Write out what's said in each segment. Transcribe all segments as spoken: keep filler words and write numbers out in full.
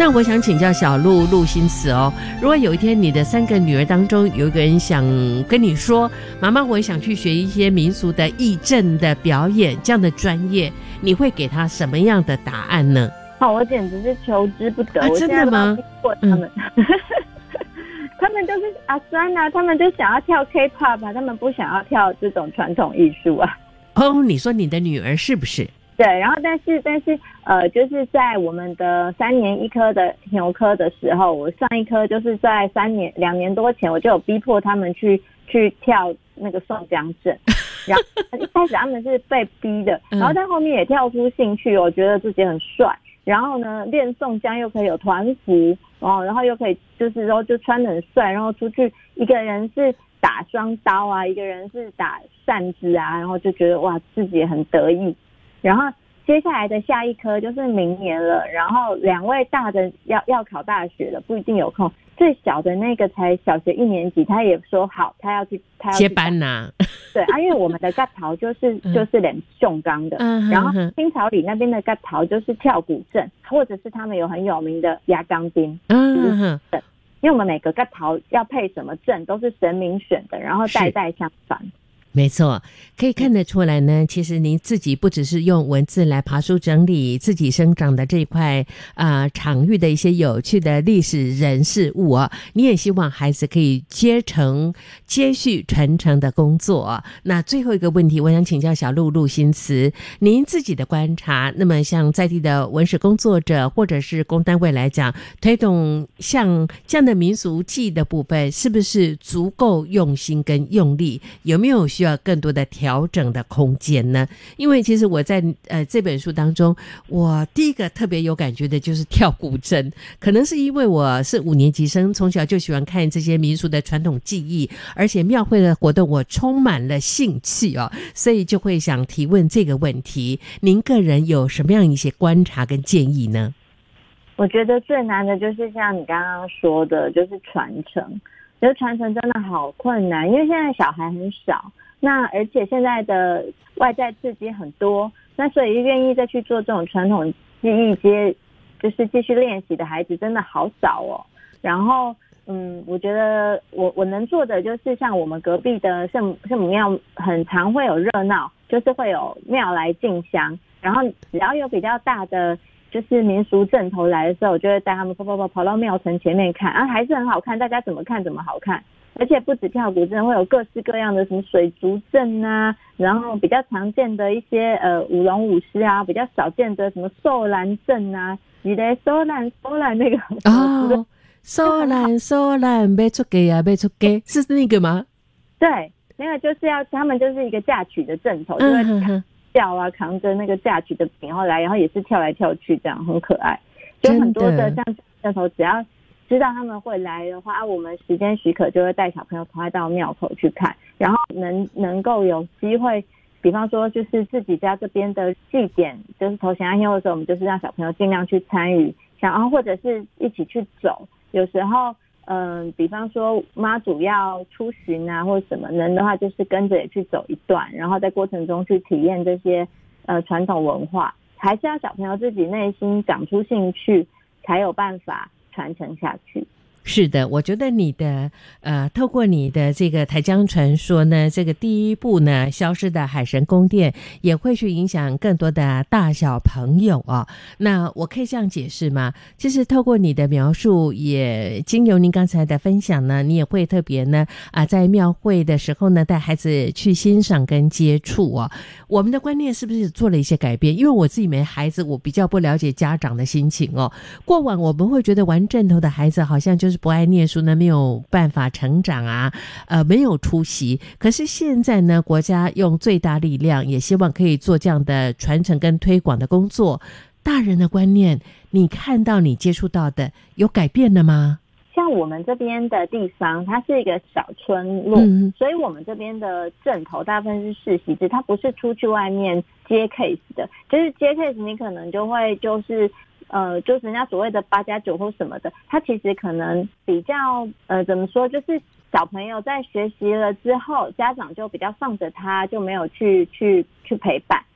那我想请教小陆陆心慈哦，如果有一天你的三个女儿当中有一个人想跟你说，妈妈我也想去学一些民俗的义政的表演这样的专业，你会给她什么样的答案呢？ 哦，我简直是求之不得。 啊，真的吗？ 我现在都要逼迫他们、嗯、他们就是阿酸啊，他们就想要跳 K-pop 啊，他们不想要跳这种传统艺术啊。 哦，你说你的女儿是不是？ 对，然后但是但是呃，就是在我们的三年一科的牛科的时候，我上一科就是在三年两年多前，我就有逼迫他们去去跳那个宋江阵，然后一开始他们是被逼的，然后在后面也跳出兴趣，我觉得自己很帅，然后呢练宋江又可以有团服哦，然后又可以就是说就穿得很帅，然后出去一个人是打双刀啊，一个人是打扇子啊，然后就觉得哇自己也很得意。然后接下来的下一科就是明年了，然后两位大的要要考大学了，不一定有空。最小的那个才小学一年级，他也说好，他要去，他要去接班呐、啊。 对啊，因为我们的嘎桃就是就是练重钢的， 嗯、 然后清朝里那边的嘎桃就是跳古阵，或者是他们有很有名的压钢兵。嗯哼，对，因为我们每个嘎桃要配什么阵都是神明选的，然后代代相传。 没错，可以看得出来呢，其实您自己不只是用文字来爬书整理自己生长的这一块啊、呃、场域的一些有趣的历史人事物啊，你也希望孩子可以接承接续传承的工作、啊、那最后一个问题，我想请教小陆陆心慈，您自己的观察，那么像在地的文史工作者或者是公单位来讲，推动像这样的民俗技的部分，是不是足够用心跟用力？有没有需要更多的调整的空间呢？因为其实我在呃这本书当中，我第一个特别有感觉的就是跳古筝，可能是因为我是五年级生，从小就喜欢看这些民俗的传统技艺，而且庙会的活动我充满了兴趣哦，所以就会想提问这个问题。您个人有什么样一些观察跟建议呢？ 我觉得最难的就是像你刚刚说的，就是传承。觉得传承真的好困难，因为现在小孩很少，那而且现在的外在刺激很多，那所以愿意再去做这种传统技艺接就是继续练习的孩子真的好少哦。然后嗯，我觉得我我能做的就是像我们隔壁的圣圣母庙很常会有热闹，就是会有庙来进香，然后只要有比较大的就是民俗阵头来的时候，我就会带他们跑跑跑跑到庙城前面看，啊，还是很好看，大家怎么看怎么好看。而且不止跳古阵，会有各式各样的什么水族阵啊，然后比较常见的一些呃舞龙舞狮啊，比较少见的什么寿兰阵啊，你的寿兰寿兰那个哦，寿兰寿兰没出给啊，没出给，是那个吗？ 对，那个就是要他们就是一个嫁娶的阵头，就会、嗯。哼哼吊啊，扛着那个嫁娶的饼，然后来，然后也是跳来跳去，这样很可爱。就很多的像这头，只要知道他们会来的话，我们时间许可就会带小朋友快到庙口去看，然后能能够有机会，比方说就是自己家这边的祭典，就是头前安休的时候，我们就是让小朋友尽量去参与，想然后或者是一起去走，有时候。嗯，比方说妈祖要出巡啊，或者什么能的话，就是跟着也去走一段，然后在过程中去体验这些呃传统文化，还是要小朋友自己内心长出兴趣，才有办法传承下去。 是的，我觉得你的呃，透过你的这个台江传说呢，这个第一部呢，消失的海神宫殿也会去影响更多的大小朋友啊。那我可以这样解释吗？其实透过你的描述，也经由您刚才的分享呢，你也会特别呢啊，在庙会的时候呢，带孩子去欣赏跟接触啊。我们的观念是不是做了一些改变？因为我自己没孩子，我比较不了解家长的心情哦。过往我们会觉得玩阵头的孩子好像就是不爱念书呢，没有办法成长啊，呃，没有出息。可是现在呢，国家用最大力量，也希望可以做这样的传承跟推广的工作。大人的观念，你看到、你接触到的，有改变了吗？ 像我们这边的地方，它是一个小村落，嗯、所以我们这边的阵头大部分是世袭制，它不是出去外面接 case 的，就是接 case 你可能就会就是呃，就是人家所谓的八加九或什么的，它其实可能比较呃怎么说，就是小朋友在学习了之后，家长就比较放着他，就没有去去去陪伴。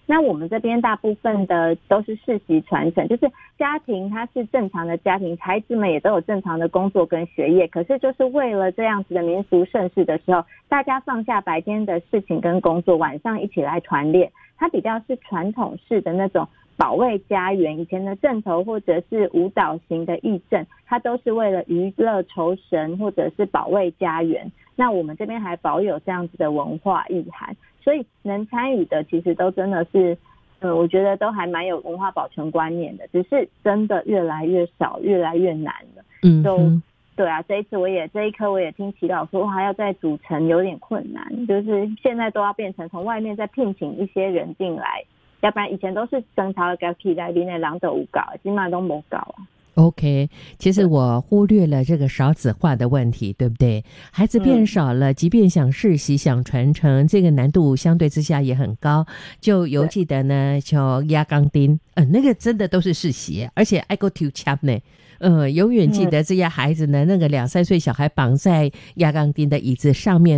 那我们这边大部分的都是世袭传承，就是家庭它是正常的家庭，孩子们也都有正常的工作跟学业，可是就是为了这样子的民俗盛事的时候，大家放下白天的事情跟工作，晚上一起来团练，它比较是传统式的那种保卫家园。以前的阵头或者是舞蹈型的义阵，它都是为了娱乐酬神或者是保卫家园。那我们这边还保有这样子的文化意涵，所以能参与的其实都真的是呃，我觉得都还蛮有文化保存观念的，只是真的越来越少，越来越难了。 嗯， 就对啊，这一次我也这一科我也听祈祷说还要再组成有点困难，就是现在都要变成从外面再聘请一些人进来，要不然以前都是生潮的起来里面人都有搞，今嘛都没搞啊。 OK， 其实我忽略了这个少子化的问题，对不对？孩子变少了，嗯、即便想世袭、想传承，这个难度相对之下也很高。就犹记得呢，就压钢钉，呃，那个真的都是世袭，而且爱go to chap 呢。呃，永远记得这些孩子呢，那个两三岁小孩绑在压钢钉的椅子上面。